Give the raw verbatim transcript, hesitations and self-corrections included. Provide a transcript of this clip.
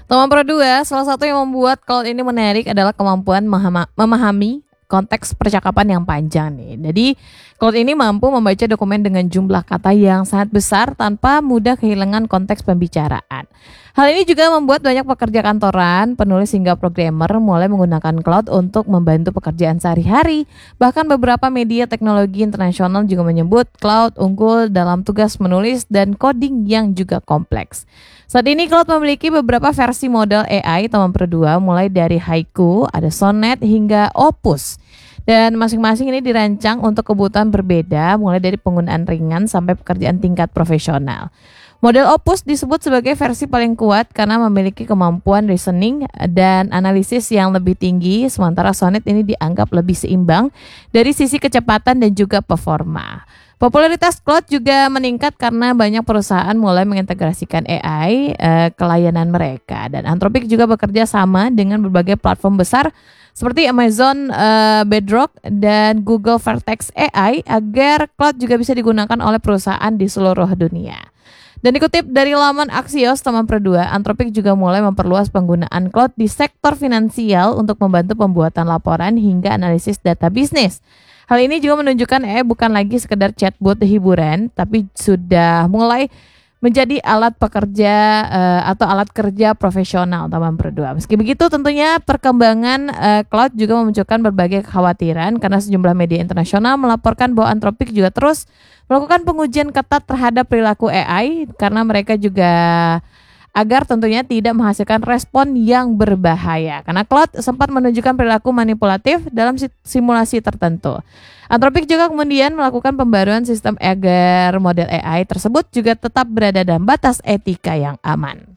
Teman Pro dua, salah satu yang membuat cloud ini menarik adalah kemampuan mahama- memahami konteks percakapan yang panjang nih. Jadi cloud ini mampu membaca dokumen dengan jumlah kata yang sangat besar tanpa mudah kehilangan konteks pembicaraan. Hal ini juga membuat banyak pekerja kantoran, penulis hingga programmer mulai menggunakan cloud untuk membantu pekerjaan sehari-hari. Bahkan beberapa media teknologi internasional juga menyebut cloud unggul dalam tugas menulis dan coding yang juga kompleks. Saat ini cloud memiliki beberapa versi model A I teman Pro dua, mulai dari Haiku, ada Sonnet hingga Opus. Dan masing-masing ini dirancang untuk kebutuhan berbeda, mulai dari penggunaan ringan sampai pekerjaan tingkat profesional. Model Opus disebut sebagai versi paling kuat karena memiliki kemampuan reasoning dan analisis yang lebih tinggi, sementara Sonnet ini dianggap lebih seimbang dari sisi kecepatan dan juga performa. Popularitas cloud juga meningkat karena banyak perusahaan mulai mengintegrasikan A I eh, ke layanan mereka, dan Anthropic juga bekerja sama dengan berbagai platform besar seperti Amazon eh, Bedrock dan Google Vertex A I agar cloud juga bisa digunakan oleh perusahaan di seluruh dunia. Dan dikutip dari laman Axios teman Pro dua, Anthropic juga mulai memperluas penggunaan cloud di sektor finansial untuk membantu pembuatan laporan hingga analisis data bisnis. Hal ini juga menunjukkan A I bukan lagi sekedar chatbot hiburan, tapi sudah mulai menjadi alat pekerja uh, atau alat kerja profesional teman Pro dua. Meski begitu, tentunya perkembangan uh, cloud juga memunculkan berbagai kekhawatiran karena sejumlah media internasional melaporkan bahwa Anthropic juga terus melakukan pengujian ketat terhadap perilaku A I karena mereka juga agar tentunya tidak menghasilkan respon yang berbahaya. Karena cloud sempat menunjukkan perilaku manipulatif dalam simulasi tertentu. Anthropic juga kemudian melakukan pembaruan sistem agar model A I tersebut juga tetap berada dalam batas etika yang aman.